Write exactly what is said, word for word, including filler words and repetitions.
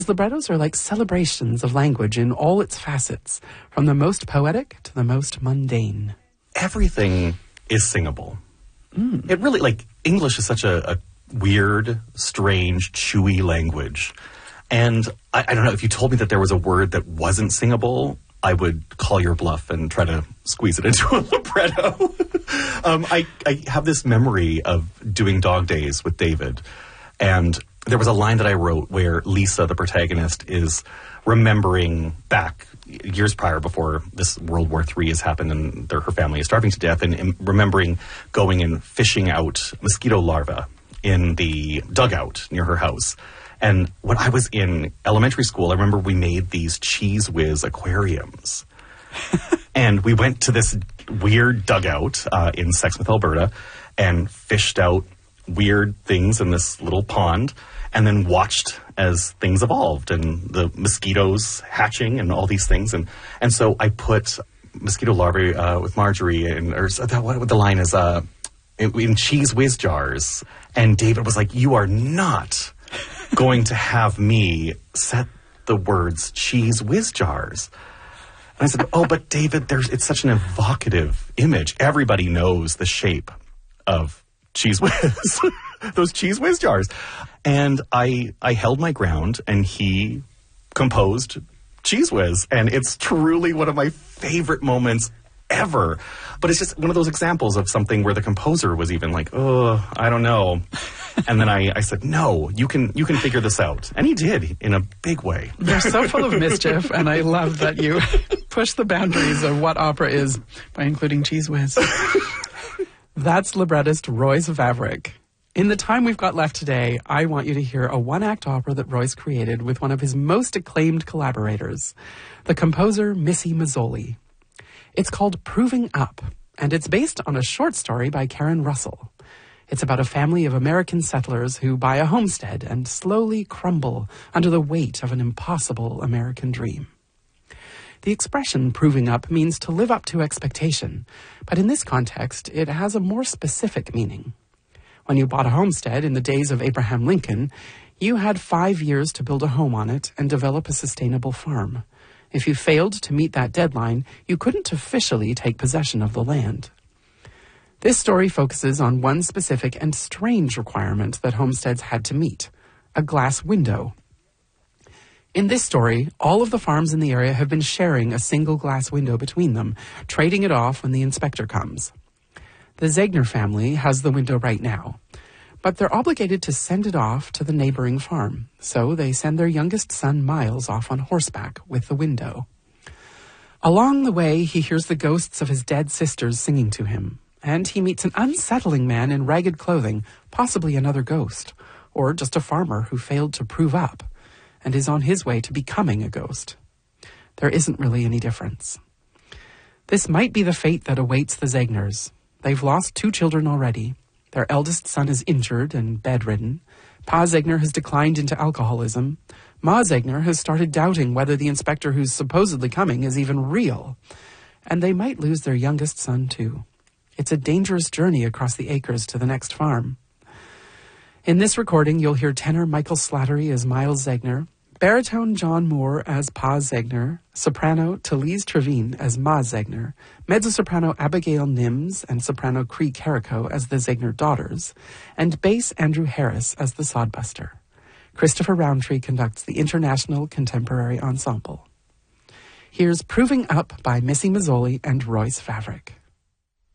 Librettos are like celebrations of language in all its facets, from the most poetic to the most mundane. Everything is singable. Mm. It really, like, English is such a, a weird, strange, chewy language. And I, I don't know, if you told me that there was a word that wasn't singable, I would call your bluff and try to squeeze it into a libretto. um, I, I have this memory of doing Dog Days with David, and there was a line that I wrote where Lisa, the protagonist, is remembering back years prior, before this World War Three has happened and their, her family is starving to death, and, and remembering going and fishing out mosquito larvae in the dugout near her house. And when I was in elementary school, I remember we made these Cheese Whiz aquariums. And we went to this weird dugout uh, in Sexsmith, Alberta, and fished out weird things in this little pond, and then watched as things evolved and the mosquitoes hatching and all these things. And and so I put mosquito larvae uh, with Marjorie, and or that, what the line is, uh, in, in Cheese Whiz jars. And David was like, "You are not going to have me set the words Cheese Whiz jars." And I said, "Oh, but David, there's it's such an evocative image. Everybody knows the shape of Cheese Whiz." Those Cheese Whiz jars. And I I held my ground, and he composed Cheese Whiz. And it's truly one of my favorite moments ever. But it's just one of those examples of something where the composer was even like, "Oh, I don't know." And then I, I said, "No, you can you can figure this out." And he did, in a big way. They're so full of mischief, and I love that you push the boundaries of what opera is by including Cheese Whiz. That's librettist Royce Vavrick. In the time we've got left today, I want you to hear a one-act opera that Royce created with one of his most acclaimed collaborators, the composer Missy Mazzoli. It's called Proving Up, and it's based on a short story by Karen Russell. It's about a family of American settlers who buy a homestead and slowly crumble under the weight of an impossible American dream. The expression proving up means to live up to expectation, but in this context, it has a more specific meaning. When you bought a homestead in the days of Abraham Lincoln, you had five years to build a home on it and develop a sustainable farm. If you failed to meet that deadline, you couldn't officially take possession of the land. This story focuses on one specific and strange requirement that homesteads had to meet: a glass window. In this story, all of the farms in the area have been sharing a single glass window between them, trading it off when the inspector comes. The Zegner family has the window right now, but they're obligated to send it off to the neighboring farm, so they send their youngest son Miles off on horseback with the window. Along the way, he hears the ghosts of his dead sisters singing to him, and he meets an unsettling man in ragged clothing, possibly another ghost, or just a farmer who failed to prove up, and is on his way to becoming a ghost. There isn't really any difference. This might be the fate that awaits the Zegners. They've lost two children already. Their eldest son is injured and bedridden. Pa Zegner has declined into alcoholism. Ma Zegner has started doubting whether the inspector who's supposedly coming is even real. And they might lose their youngest son, too. It's a dangerous journey across the acres to the next farm. In this recording, you'll hear tenor Michael Slattery as Miles Zegner, baritone John Moore as Pa Zegner, soprano Talise Trevine as Ma Zegner, mezzo-soprano Abigail Nims and soprano Cree Carrico as the Zegner daughters, and bass Andrew Harris as the sodbuster. Christopher Roundtree conducts the International Contemporary Ensemble. Here's Proving Up by Missy Mazzoli and Royce Vavrick.